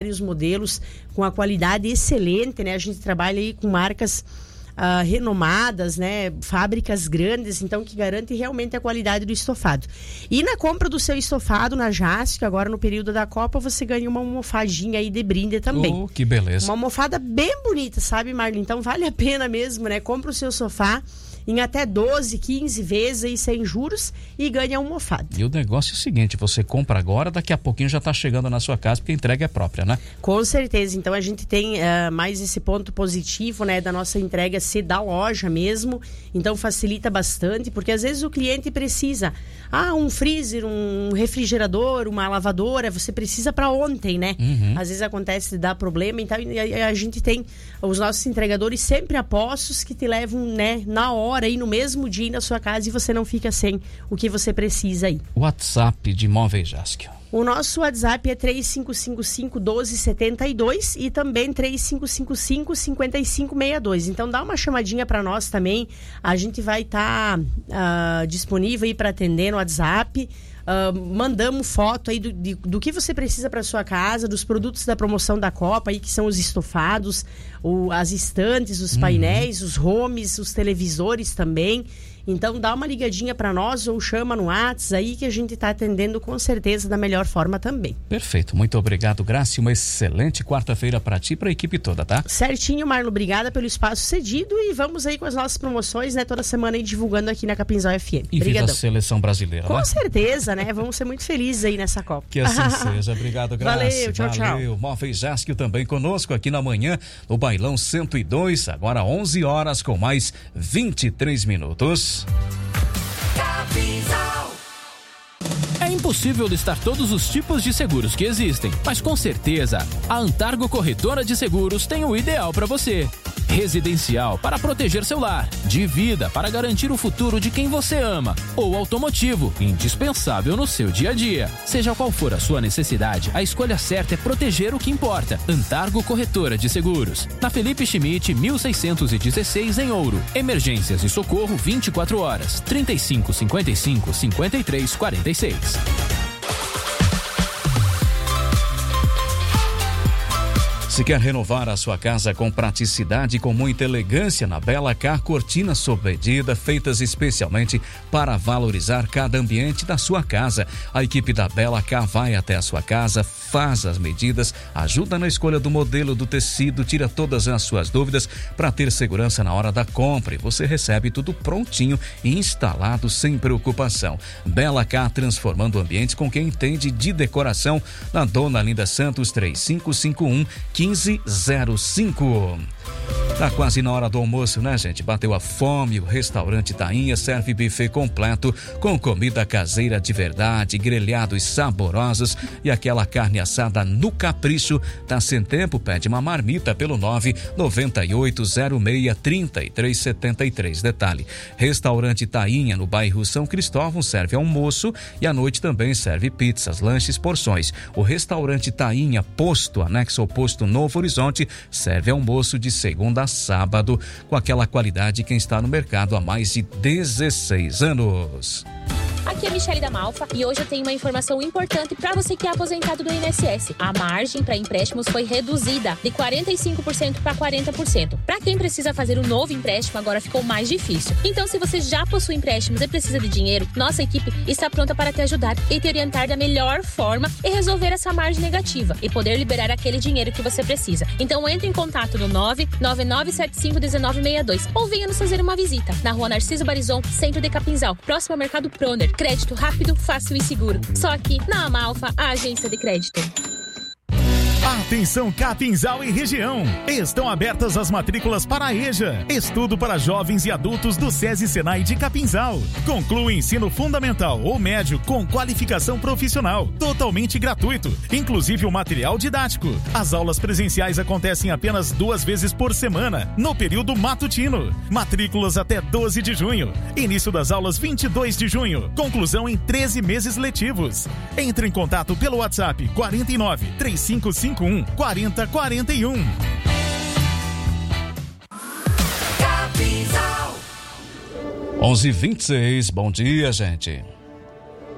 vários modelos com a qualidade excelente, né? A gente trabalha aí com marcas renomadas, né? Fábricas grandes, então que garante realmente a qualidade do estofado. E na compra do seu estofado na Jasco, agora no período da Copa, você ganha uma almofadinha aí de brinde também. Oh, que beleza. Uma almofada bem bonita, sabe, Marlon? Então vale a pena mesmo, né? Compra o seu sofá em até 12, 15 vezes aí sem juros e ganha uma almofada. E o negócio é o seguinte, você compra agora, daqui a pouquinho já está chegando na sua casa, porque a entrega é própria, né? Com certeza, então a gente tem mais esse ponto positivo, né, da nossa entrega ser da loja mesmo, então facilita bastante, porque às vezes o cliente precisa, um freezer, um refrigerador, uma lavadora, você precisa para ontem, né? Às vezes acontece de dar problema, então a gente tem os nossos entregadores sempre a postos que te levam, né, na hora aí no mesmo dia na sua casa e você não fica sem o que você precisa aí. WhatsApp de Móveis Jasco. O nosso WhatsApp é 3555-1272 e também 3555-5562. Então dá uma chamadinha para nós também. A gente vai estar disponível aí para atender no WhatsApp. Mandamos foto aí do que você precisa para sua casa, dos produtos da promoção da Copa aí, que são os estofados, as estantes, os painéis, os homes, os televisores também. Então dá uma ligadinha para nós ou chama no WhatsApp aí que a gente está atendendo com certeza da melhor forma também. Perfeito, muito obrigado, Graça, uma excelente quarta-feira para ti e para a equipe toda, tá? Certinho, Marlon, obrigada pelo espaço cedido e vamos aí com as nossas promoções, né, toda semana aí divulgando aqui na Capinzal FM. E viva a seleção brasileira, com né? certeza, né, vamos ser muito felizes aí nessa Copa. Que assim seja, obrigado, Graça. Valeu, tchau. Móveis Jasco também conosco aqui na manhã, no Bailão 102, agora 11 horas com mais 23 minutos. É impossível listar todos os tipos de seguros que existem, mas com certeza a Antargo Corretora de Seguros tem o ideal para você. Residencial para proteger seu lar, de vida para garantir o futuro de quem você ama, ou automotivo, indispensável no seu dia a dia. Seja qual for a sua necessidade, a escolha certa é proteger o que importa. Antargo Corretora de Seguros, na Felipe Schmidt 1616 em Ouro. Emergências e socorro 24 horas, 3555-5346. Se quer renovar a sua casa com praticidade e com muita elegância, na Bela Car, cortinas sob medida, feitas especialmente para valorizar cada ambiente da sua casa. A equipe da Bela Car vai até a sua casa, faz as medidas, ajuda na escolha do modelo do tecido, tira todas as suas dúvidas para ter segurança na hora da compra e você recebe tudo prontinho e instalado sem preocupação. Bela Car, transformando ambientes com quem entende de decoração, na Dona Linda Santos 3551-1505. Tá quase na hora do almoço, né, gente? Bateu a fome, o restaurante Tainha serve buffet completo com comida caseira de verdade, grelhados saborosos e aquela carne assada no capricho. Tá sem tempo? Pede uma marmita pelo 998063373. Detalhe, restaurante Tainha no bairro São Cristóvão serve almoço e à noite também serve pizzas, lanches, porções. O restaurante Tainha, posto anexo ao posto Novo Horizonte, serve almoço de segunda a sábado com aquela qualidade quem está no mercado há mais de 16 anos. Aqui é Michele da Malfa e hoje eu tenho uma informação importante para você que é aposentado do INSS. A margem para empréstimos foi reduzida de 45% para 40%. Para quem precisa fazer um novo empréstimo, agora ficou mais difícil. Então, se você já possui empréstimos e precisa de dinheiro, nossa equipe está pronta para te ajudar e te orientar da melhor forma e resolver essa margem negativa e poder liberar aquele dinheiro que você precisa. Então, entre em contato no 999751962 ou venha nos fazer uma visita na Rua Narciso Barizon, centro de Capinzal, próximo ao Mercado Proner. Crédito rápido, fácil e seguro. Só aqui na Amalfa, a agência de crédito. Atenção Capinzal e região. Estão abertas as matrículas para a EJA, estudo para jovens e adultos do SESI Senai de Capinzal. Conclua o ensino fundamental ou médio com qualificação profissional, totalmente gratuito, inclusive o material didático. As aulas presenciais acontecem apenas 2 vezes por semana, no período matutino. Matrículas até 12 de junho. Início das aulas 22 de junho. Conclusão em 13 meses letivos. Entre em contato pelo WhatsApp 49 3551 4041. 11h26, bom dia, gente.